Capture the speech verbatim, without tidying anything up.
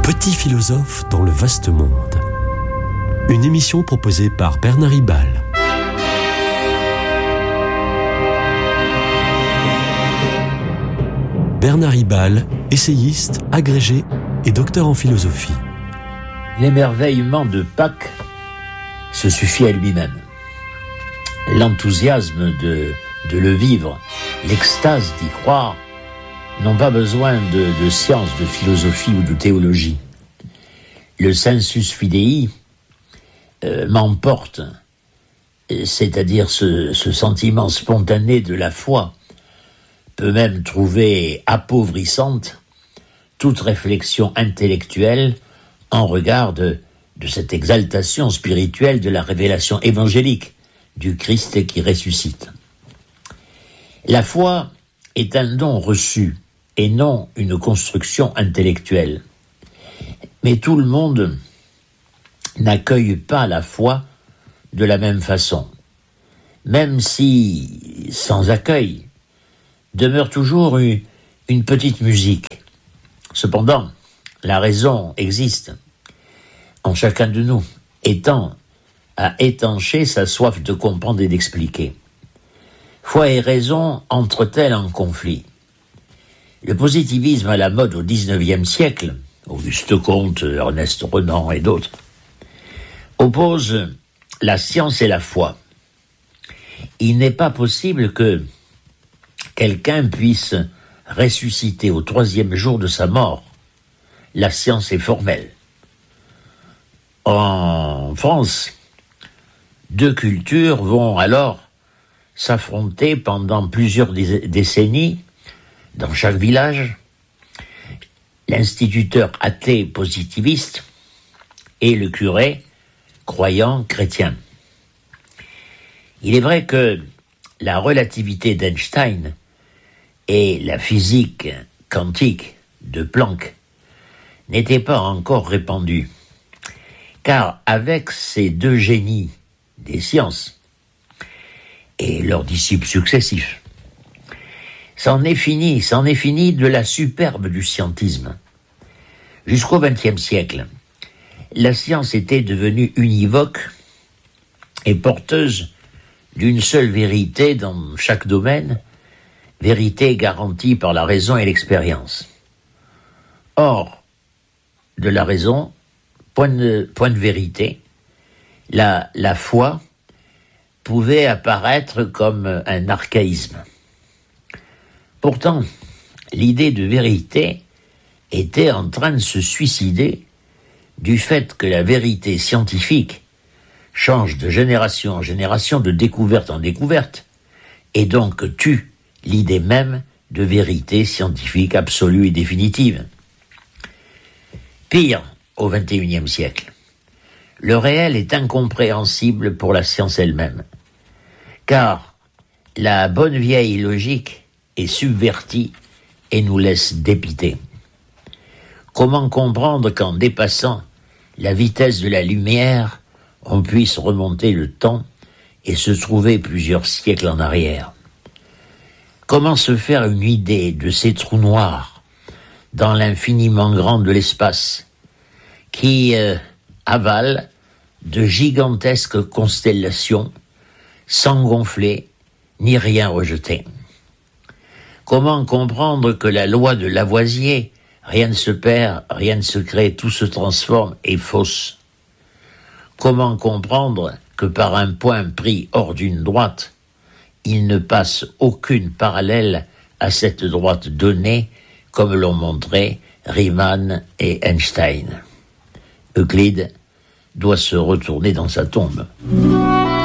Petit philosophe dans le vaste monde. Une émission proposée par Bernard Ribal. Bernard Ribal, essayiste, agrégé et docteur en philosophie. L'émerveillement de Pâques se suffit à lui-même. L'enthousiasme de, de le vivre, l'extase d'y croire, n'ont pas besoin de, de science, de philosophie ou de théologie. Le sensus fidei euh, m'emporte, c'est-à-dire ce, ce sentiment spontané de la foi, peut même trouver appauvrissante toute réflexion intellectuelle en regard de, de cette exaltation spirituelle de la révélation évangélique du Christ qui ressuscite. La foi est un don reçu et non une construction intellectuelle. Mais tout le monde n'accueille pas la foi de la même façon, même si, sans accueil, demeure toujours une, une petite musique. Cependant, la raison existe en chacun de nous, étant à étancher sa soif de comprendre et d'expliquer. Foi et raison entrent-elles en conflit? Le positivisme à la mode au dix-neuvième siècle, Auguste Comte, Ernest Renan et d'autres, oppose la science et la foi. Il n'est pas possible que quelqu'un puisse ressusciter au troisième jour de sa mort. La science est formelle. En France, deux cultures vont alors s'affronter pendant plusieurs décennies dans chaque village, l'instituteur athée positiviste et le curé croyant chrétien. Il est vrai que la relativité d'Einstein et la physique quantique de Planck n'étaient pas encore répandues, car avec ces deux génies des sciences et leurs disciples successifs, c'en est fini, c'en est fini de la superbe du scientisme. Jusqu'au vingtième siècle, la science était devenue univoque et porteuse d'une seule vérité dans chaque domaine, vérité garantie par la raison et l'expérience. Or, de la raison, point de, point de vérité, la, la foi pouvait apparaître comme un archaïsme. Pourtant, l'idée de vérité était en train de se suicider du fait que la vérité scientifique change de génération en génération, de découverte en découverte, et donc tue l'idée même de vérité scientifique absolue et définitive. Pire, au vingt et unième siècle, le réel est incompréhensible pour la science elle-même, car la bonne vieille logique est subvertie et nous laisse dépiter. Comment comprendre qu'en dépassant la vitesse de la lumière, on puisse remonter le temps et se trouver plusieurs siècles en arrière? Comment se faire une idée de ces trous noirs dans l'infiniment grand de l'espace qui euh, avalent de gigantesques constellations sans gonfler ni rien rejeter? Comment comprendre que la loi de Lavoisier, rien ne se perd, rien ne se crée, tout se transforme, est fausse? Comment comprendre que par un point pris hors d'une droite, il ne passe aucune parallèle à cette droite donnée, comme l'ont montré Riemann et Einstein? Euclide doit se retourner dans sa tombe.